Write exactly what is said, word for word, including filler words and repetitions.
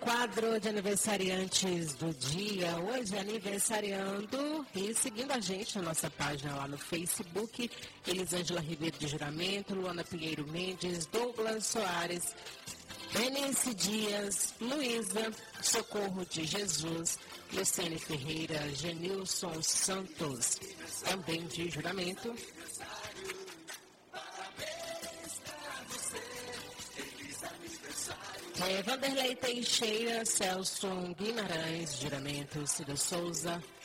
quadro de aniversariantes do dia, hoje aniversariando e seguindo a gente na nossa página lá no Facebook, Elisângela Ribeiro de Juramento, Luana Pinheiro Mendes, Douglas Soares, Benice Dias, Luísa, Socorro de Jesus, Luciane Ferreira, Genilson Santos, também de Juramento. É, Vanderlei Teixeira, Celso Guimarães, Juramento, Cida Souza,